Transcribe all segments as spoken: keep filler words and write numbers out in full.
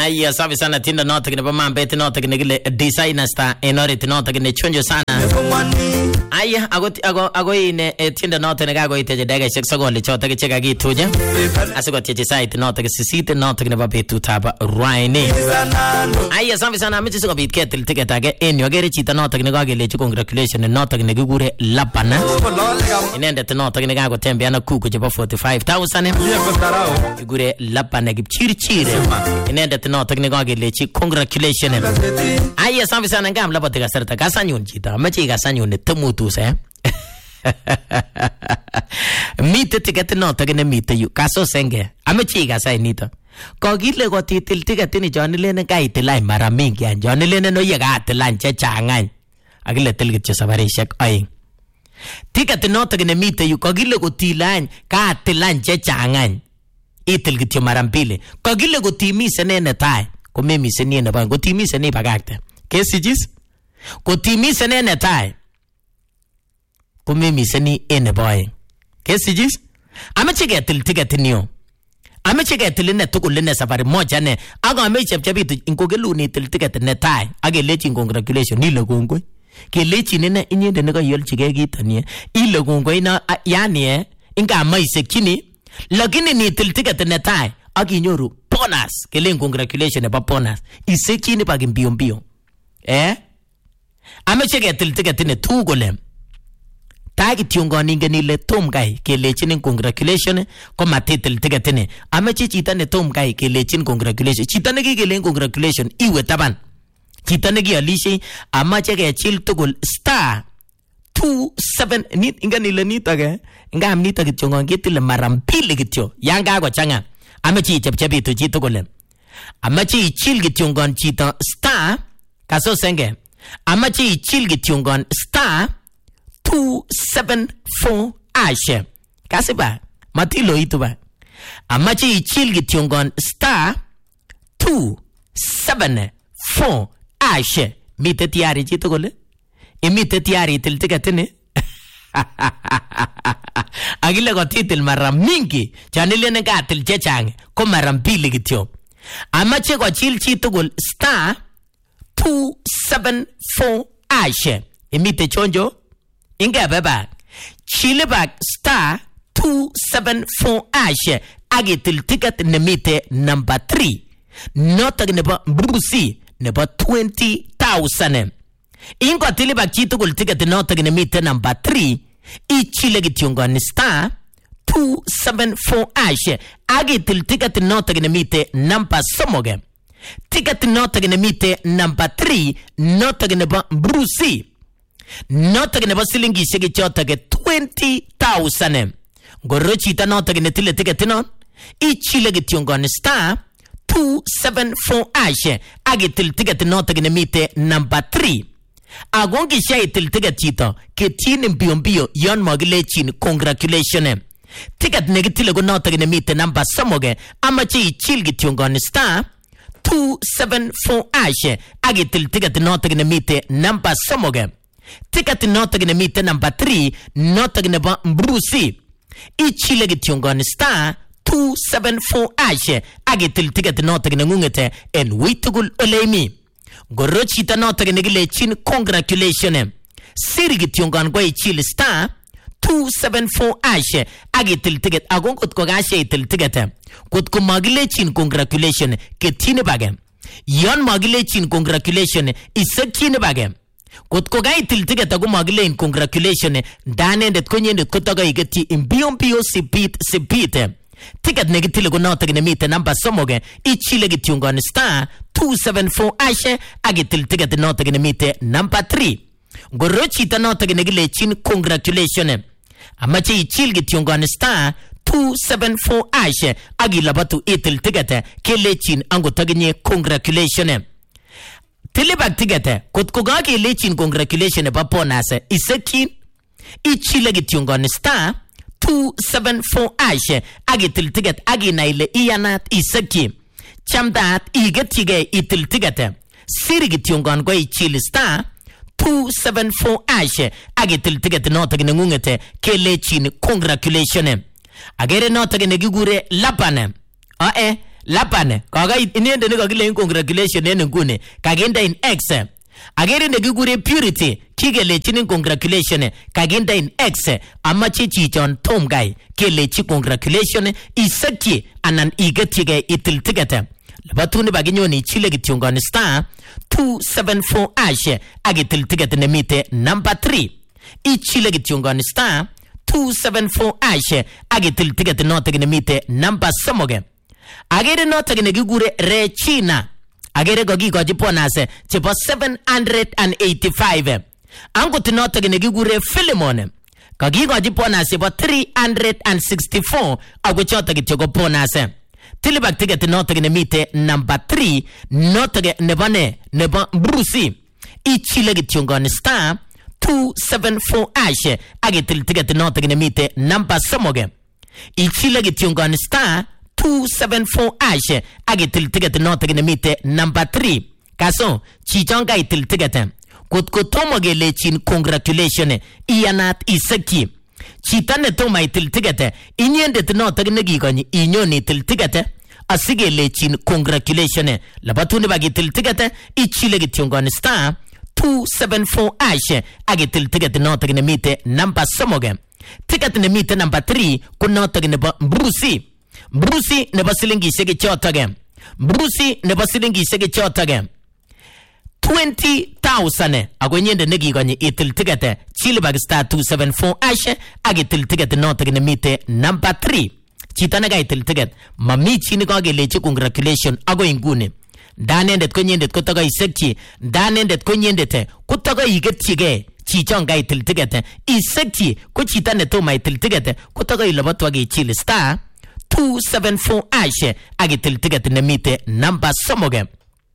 Aya safi sana tinda nota kine pamambe tinota kine gile designer star enore tinota kine chonjo sana. Aya ago ago ago ine tinda nota ne gago ite daga shek sagole chota ke cheka gituje. Asiko tiche site nota ke sisite nota kine babetu taba raine. Aya safi sana michi siko bit ketel ticket age enyo gere chita nota kine gago le congratulations nota kine gigure lapana. Inende tinota kine gago tembe ana kuku jeba forty-five thousand. Gigure lapana gipchirchire. Inende tinota kine gago le chi congratulations. Aya safi sana ngam labate ga serta ga sanyun chita machi ga sanyun temutu se. Mite ticket nota kine mite yu kaso senge amachi ga sai nito. Kogile go titil ticket ni Johnny Lene ga itilai mara mingi an Johnny Lene no ye ga atilan che changan. Agile tilgit che sabari shek ai. Ticket nota kine mite yu kogile go tilan ka atilan che changan. Itilgit yo marambile. Kogile go timi senene tai. Ko memi senene ba go timi sene bagakte. Kesi jis? Ko timi senene tai. Ko memi seni ene boy. Kesi jis? Amachi ga til ticket niyo. Amachi ga til ne tukul ne safari moja ne. Aga amachi chabitu inkogelu ni til ticket ne tai. Age lechi congratulations ni logongoi. Ke lechi ne na inye de ne ga yol chige gitanie. I logongoi na yani eh inga mai sekini. Lakini ni til ticket ne tai. Agi nyoru bonus. Ke len congratulations ba bonus. Isekini pa gimbio mbio. Eh? Amachi ga til ticket ne tugolem. Tagi tiungo ningeni le tom gai ke lechin congratulations ko matitel tigatene amachi chita ne tom gai ke lechin congratulations chita ne ke len congratulations iwe taban chita ne gi alishi amache ke chil tugul star two seven nit ingani le nita ge ngam nita ke tiungo ngitil marampili gityo yanga go changa amachi chepchebi tu chito golem amachi chil gityungo chita star kaso senge amachi chil gityungo star two seven four ashe kasiba matilo itu ba amachi chilgi tiongon star two seven four ashe mite tiari chito gole e mite tiari til tikatene agile go titil maram mingi chanile ne gatil chechang ko maram pili gityo amachi go chil chito gol star two seven four ashe e mite chonjo Inga baba Chile back star two seven four ashe agitil ticket nemite number three nota neba brusi neba twenty thousand ingo tili back chito gul ticket nota nemite number three I chile gityungo star two seven four ashe agitil ticket nota nemite number somoge ticket nota nemite number three nota neba brusi Nota ke ne basilingi shege chota ke twenty thousand. Goro chita nota ke ne tile ticket non. I chile ke tiongon star two seven four ashe. Age til ticket nota ke ne mite number three. Agongi shay til ticket chita ke tine mbio mbio yon mogile chin congratulations. Ticket negatile go nota ke ne mite number samoge amachi chil ke tiongon star two seven four ashe. Age til ticket nota ke ne mite number samoge. Ticket nota gine mite number three nota gine ba mbrusi I chile gityungon star two seven four ashe agitil ticket nota gine ngungete en witugul olemi goro chita nota gine gile chin congratulations siri gityungon gwe chile star two seven four ashe agitil ticket agon kot ko gashe itil ticket kot ko magile chin congratulations ketine bagem yon magile chin congratulations isakine bagem Kot ko gai til ticket agu magile in congratulations dane det konye det kotaga igeti in bion bio sipit sipite ticket negative go nota gine mite number somoge I chile gityungon star two seven four ashe agitil ticket nota gine mite number three gorochi ta nota gine gile chin congratulations amachi I chil gityungon star two seven four ashe agila batu itil ticket kele chin ango taginye congratulations Tilibak tigate, kot kogaki lechin congratulations ba ponase, isekin, I chile gityungon star, two seven four ashe, agitil tiget, agina ile iyanat iseki, chamdat, igetige itil tigate, siri gityungon go I chile star, two seven four ashe, agitil tiget nota ginungete, ke lechin congratulations. Agere nota ginegigure lapane, ae, lapane kaga inende ne kakile congratulation en ngune kaginde in X agere ne kigure Purity kigelechi congratulation kaginde in X amache chichon tom guy kelechi congratulation isakyi anan igetyige itil ticket labatuni baginyoni chile kityongoni star two seven four ash agitil ticket nemite number three ichile kityongoni star two seven four ash agitil ticket note nemite number somoge agere note ne kigure Rechina agere gogi goji bonus chebo seven hundred eighty-five angot note ne kigure Philemon gogi goji bonus chebo three hundred sixty-four agochote kityogo bonus tilibak ticket note ne mite number three note nebo ne nebo Bruce ichile kityongoni star two seven four ash agitil ticket note ne mite number somoge ichile kityongoni star two seven four ash agitil ticket note ne mite number three kaso chichonga itil ticket kotko tomo gelechin congratulation iyanat isaki chitane tomo itil ticket inyendet note ne gigonyi inyoni itil ticket asigelechin congratulation labatuni bagitil ticket ichile kityongoni star two seven four ash agitil ticket note ne mite number somoge ticket ne mite number three ko note ne Bruce Bruce nebo silingi sege chotage Bruce nebo silingi sege chotage twenty thousand agonyende negigonyi itil ticket chile bag star two seven four ash agitil ticket note ne mite number three chitane ga itil ticket mami chini ko gelechi congratulation ago ingune danendet ko nyendet ko tago isekchi danendet ko nyendet ko tago igetyige chichon ga itil ticket isekchi ko chitane to ma itil ticket ko tago ilobotwa ge chile star two seven four ash agitil ticket ne mite number somoge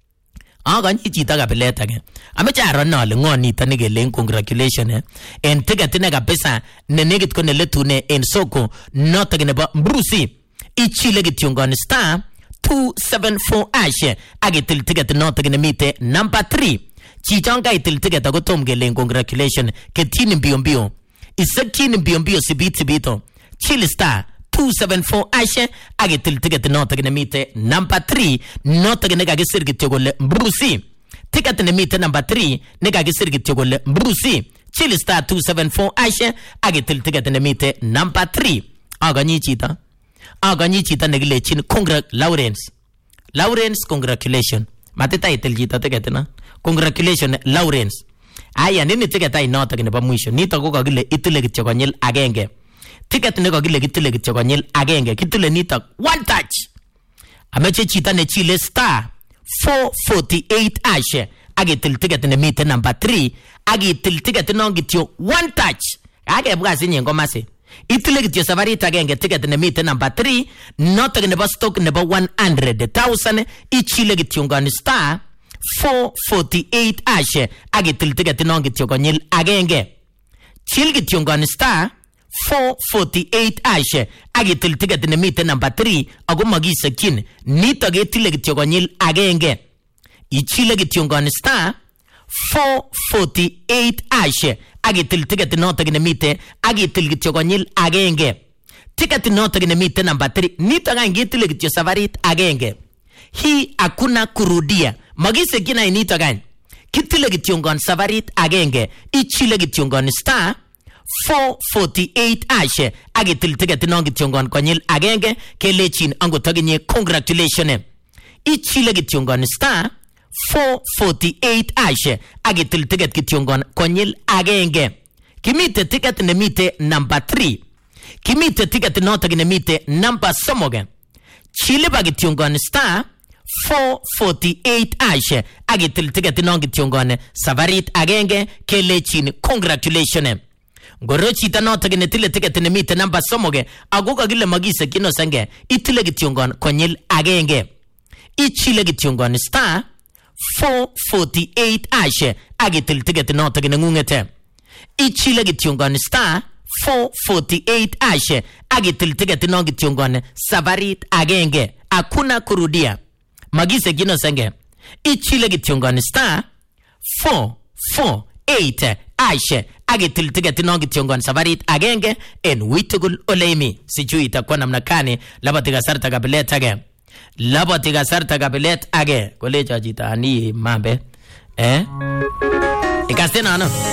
aga ni chita ga beleta ge amecha rona le ngoni tani ge len congratulation en ticket ne ga pesa ne negit ko ne letune en soko not ge ne ba Bruce ichile gityongoni star two seven four ash agitil ticket not ge ne mite number three chichonga itil ticket go tom ge len congratulation ke tini mbio mbio isakini mbio mbio sibit sibito chile star two seven four ash agitil ticket note ne mite number three note ne ga gisir gityogole Bruce ticket ne mite number three ne ga gisir gityogole Bruce chile star two seven four ash agitil ticket ne mite number three aganyi chita aganyi chita ne gilechin congrat Lawrence Lawrence congratulation matita itil chita ticket na congratulation Lawrence aya nini ticket ay note ne ba mwisho nito ko gile itile gityogonyel agenge ticket ne kagile kitile kityo konyil agenge kitile nito one touch ameche chita ne chile star four forty-eight ash agitil ticket ne mite number three agitil ticket no kityo one touch age bwasi nyengo mase itile kityo safari agenge ticket ne mite number three note ne ba stock ne ba one hundred thousand ichile kityo ngani star four forty-eight ash agitil ticket no kityo konyil agenge chil kityo ngani star four forty-eight ash agitil ticket ne mite number three ago magisa kin nito getile gityogonyil agenge ichile gityongoni star four forty-eight ash agitil ticket note ne mite agitil gityogonyil agenge ticket note ne mite number three nito ga ngitile gityo safarit agenge hii hakuna kurudia magisa kina nito ga kitile gityongon safarit agenge ichile gityongoni star four forty-eight ash agitil ticket no gityongon konyil agenge kelechin angotaginye congratulation ichile gityongon star four forty-eight ash agitil ticket gityongon konyil agenge kimite ticket ne mite number three kimite ticket no tagne mite number somoge chile bagityongon star four forty-eight ash agitil ticket no gityongon safarit agenge kelechin congratulation Goro chita no tagine tile ticket ne mite number somoge agoga gile magisa kino sange itile gityongon konyil agenge ichile gityongon star four forty-eight ash agitil ticket no tagine ngungete ichile gityongon star four forty-eight ash agitil ticket no gityongon safarit agenge hakuna kurudia magisa kino sange ichile gityongon star four forty-eight ash agitil ticket no gityongon safarit agenge en witugul olemi sijui itakuwa namna kani labda tigasarta gabileta ge labati kasarta kabilet age kolecho chito ani mambe eh ikaste nano